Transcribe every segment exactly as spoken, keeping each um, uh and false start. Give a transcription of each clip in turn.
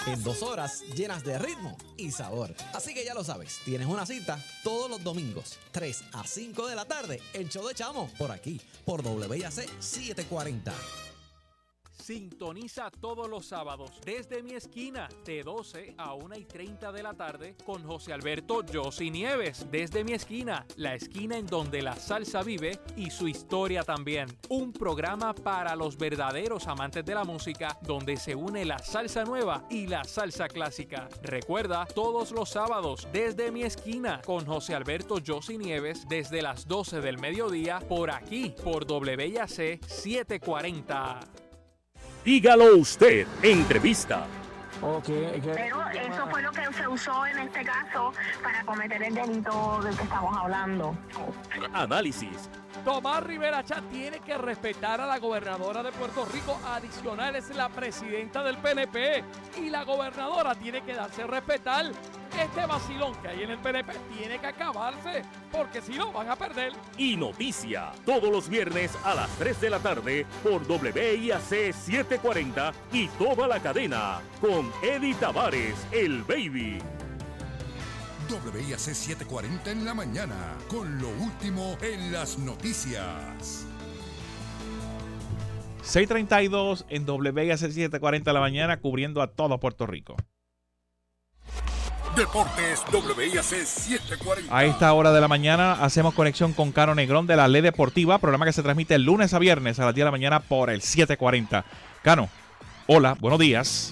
en dos horas llenas de ritmo y sabor. Así que ya lo sabes, tienes una cita todos los domingos, tres a cinco de la tarde, el show de Chamo, por aquí, por W I A C setecientos cuarenta. Sintoniza todos los sábados desde mi esquina de doce a una y treinta de la tarde con José Alberto Yossi Nieves. Desde mi esquina, la esquina en donde la salsa vive y su historia también. Un programa para los verdaderos amantes de la música donde se une la salsa nueva y la salsa clásica. Recuerda, todos los sábados desde mi esquina con José Alberto Yossi Nieves desde las doce del mediodía por aquí, por W I A C setecientos cuarenta. Dígalo usted, entrevista. Okay, okay. Pero eso fue lo que se usó en este caso para cometer el delito del que estamos hablando. Análisis. Tomás Rivera Chat tiene que respetar a la gobernadora de Puerto Rico. Adicional, es la presidenta del P N P y la gobernadora tiene que darse a respetar. Este vacilón que hay en el P N P tiene que acabarse, porque si no van a perder. Y noticia, todos los viernes a las tres de la tarde por W I A C setecientos cuarenta y toda la cadena con Eddie Tavares, el Baby. W I A C setecientos cuarenta en la mañana, con lo último en las noticias. seis treinta y dos en W I A C setecientos cuarenta en la mañana, cubriendo a todo Puerto Rico. Deportes W I A C setecientos cuarenta. A esta hora de la mañana hacemos conexión con Cano Negrón de la Ley Deportiva, programa que se transmite lunes a viernes a las diez de la mañana por el setecientos cuarenta. Cano, hola, buenos días.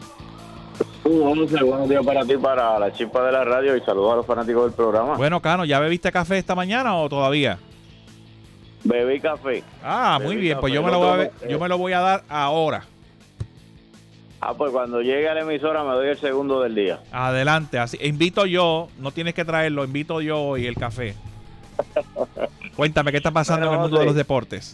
Buenos días para ti, para la chispa de la radio, y saludos a los fanáticos del programa. Bueno, Cano, ¿ya bebiste café esta mañana o todavía? Bebí café. Ah, Bebí muy bien, café. pues yo me, lo voy a be- yo me lo voy a dar ahora. Ah, pues cuando llegue a la emisora me doy el segundo del día. Adelante, así invito yo, no tienes que traerlo, invito yo y el café. Cuéntame, ¿qué está pasando Bueno, en el mundo sí. de los deportes?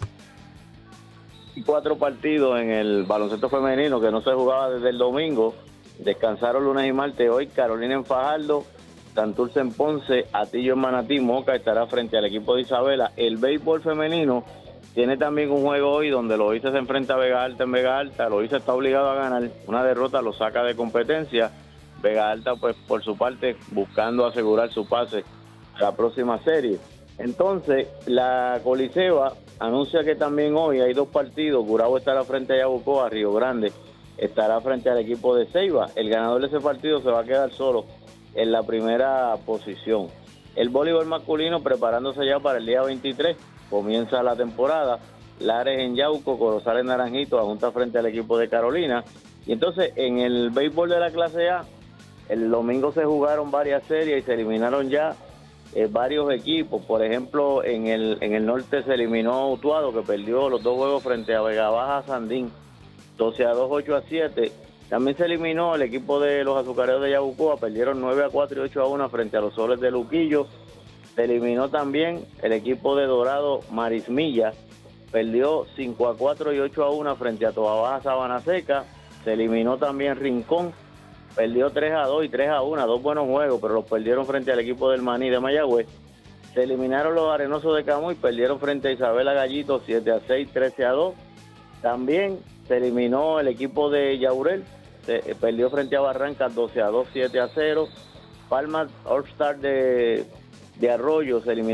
Cuatro partidos en el baloncesto femenino que no se jugaba desde el domingo. Descansaron lunes y martes. Hoy Carolina en Fajardo, Santurce en Ponce, Atillo en Manatí, Moca estará frente al equipo de Isabela. El béisbol femenino tiene también un juego hoy donde Loíza se enfrenta a Vega Alta en Vega Alta. Loíza está obligado a ganar. Una derrota lo saca de competencia. Vega Alta, pues por su parte, buscando asegurar su pase a la próxima serie. Entonces, la Coliseba anuncia que también hoy hay dos partidos. Gurabo estará frente a Yabucoa, Río Grande estará frente al equipo de Ceiba. El ganador de ese partido se va a quedar solo en la primera posición. El voleibol masculino preparándose ya para el día veintitrés. Comienza la temporada. Lares en Yauco, Corozal en Naranjito, junta frente al equipo de Carolina. Y entonces en el béisbol de la clase A, el domingo se jugaron varias series y se eliminaron ya eh, varios equipos. Por ejemplo, en el en el norte se eliminó Utuado, que perdió los dos juegos frente a Vega Baja Sandín, doce a dos, ocho a siete. También se eliminó el equipo de los Azucareros de Yabucoa, perdieron nueve a cuatro y ocho a uno frente a los Soles de Luquillo. Se eliminó también el equipo de Dorado Marismilla, perdió cinco a cuatro y ocho a uno frente a Toabaja Sabana Seca. Se eliminó también Rincón, perdió tres a dos y tres a uno, dos buenos juegos, pero los perdieron frente al equipo del Maní de Mayagüez. Se eliminaron los Arenosos de Camuy, perdieron frente a Isabela Gallito siete a seis, trece a dos. También se eliminó el equipo de Yaurel, se, eh, perdió frente a Barrancas doce a dos, siete a cero. Palmas All Star de, de Arroyo se eliminó